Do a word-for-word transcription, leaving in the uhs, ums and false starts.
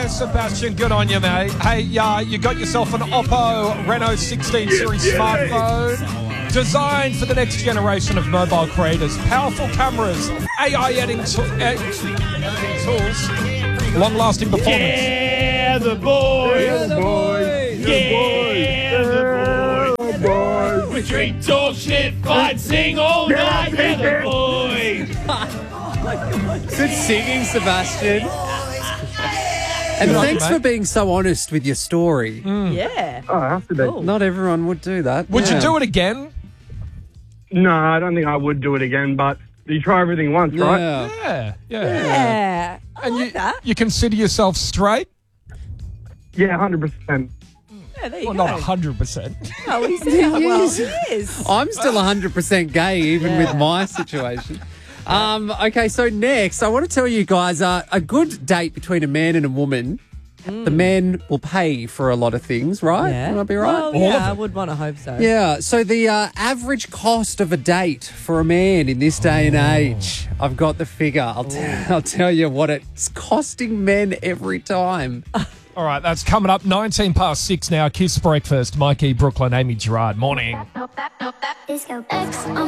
Sebastian, good on you, mate. Hey, uh, you got yourself an Oppo Reno sixteen series smartphone designed for the next generation of mobile creators. Powerful cameras, A I editing, to- editing tools, long-lasting performance. Yeah, the boys. Yeah, the boys. Yeah, the boys. Yeah, the boys. We drink, talk, shit, fight, sing all night. Yeah, the boys. Good singing, Sebastian. And Good thanks luck, mate. for being so honest with your story. Yeah. Oh, I have to be. Cool. Not everyone would do that. Would Yeah. you do it again? No, I don't think I would do it again, but you try everything once, right? Yeah. Yeah, yeah. Yeah. I And like you, that. you consider yourself straight? Yeah, one hundred percent. Yeah, there you Well, go. not one hundred percent. Oh, he's Yeah, he well, is. he is. I'm still one hundred percent gay, even Yeah. with my situation. Um, okay, so next, I want to tell you guys uh, a good date between a man and a woman. The man will pay for a lot of things, right? Yeah. Would I be right? Well, yeah, I would want to hope so. Yeah, so the uh, average cost of a date for a man in this day and age, I've got the figure. I'll, t- I'll tell you what it's costing men every time. All right, that's coming up nineteen past six now. Kiss Breakfast. Mikey, Brooklyn, Amy Gerard. Morning. Disco X on